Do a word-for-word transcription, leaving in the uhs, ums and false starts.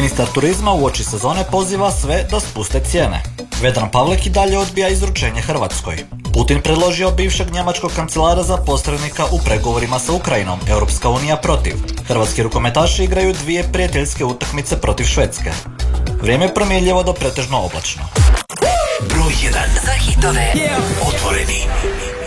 Ministar turizma uoči sezone poziva sve da spuste cijene. Vedran Pavlek i dalje odbija izručenje Hrvatskoj. Putin predložio bivšeg njemačkog kancelara za posrednika u pregovorima sa Ukrajinom, Europska unija protiv. Hrvatski rukometaši igraju dvije prijateljske utakmice protiv Švedske. Vrijeme je promjenljivo do pretežno oblačno. Broj jedan za hitove. Otvoreni.